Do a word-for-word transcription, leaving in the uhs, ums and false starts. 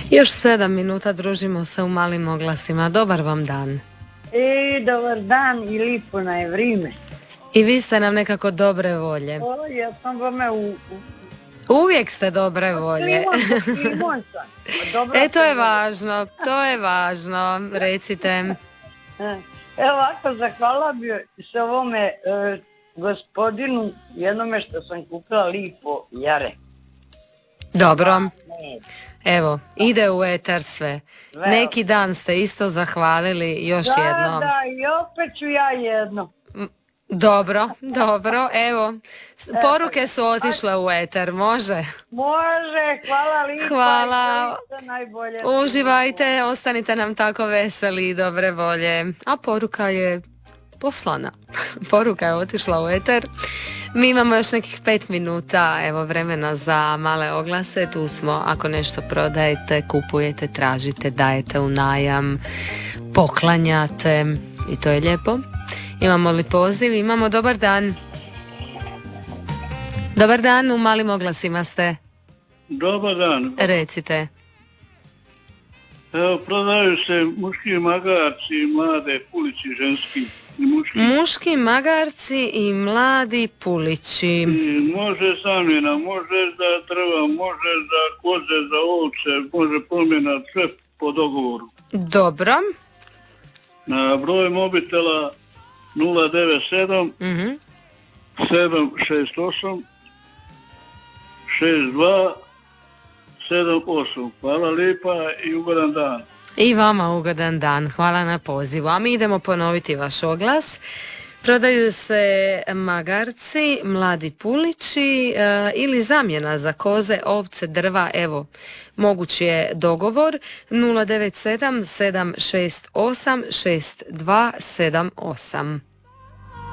Još sedam minuta družimo se u malim oglasima. Dobar vam dan. E, dobar dan i lipo na je vrijeme. I vi ste nam nekako dobre volje. O, ja sam vome u... u... Uvijek ste dobre volje. Limon sam. E, to je važno, to je važno. Recite. Evo ovako, zahvala bi se ovome e, gospodinu jednome što sam kupila lipo jare. Dobro. Evo, ide u etar sve. Neki dan ste isto zahvalili još da, jednom. Da, da, i opet ću ja jedno. Dobro, dobro, evo. Poruke su otišle u etar, može? Može, hvala lipa. Hvala. Najbolje. Uživajte, ostanite nam tako veseli i dobre volje. A poruka je poslana. Poruka je otišla u etar. Mi imamo još nekih pet minuta, evo, vremena za male oglase. Tu smo, ako nešto prodajete, kupujete, tražite, dajete u najam, poklanjate i to je lijepo. Imamo li poziv? Imamo. Dobar dan. Dobar dan, u malim oglasima ste. Dobar dan. Recite. Evo, prodaju se muški magarci, mlade pulići, ženski. Muški. Muški magarci i mladi pulići. I može zamjena, može za drva, može za koze, za ovce, može promjena, sve po dogovoru. Dobro. Na broj mobitela nula devet sedam Mm-hmm. sedam šest osam šest dva sedam osam. Hvala lijepa i ugodan dan. I vama ugodan dan, hvala na pozivu. A mi idemo ponoviti vaš oglas. Prodaju se magarci, mladi pulići e, ili zamjena za koze, ovce, drva. Evo, moguć je dogovor nula devet sedam sedam šest osam šest dva sedam osam.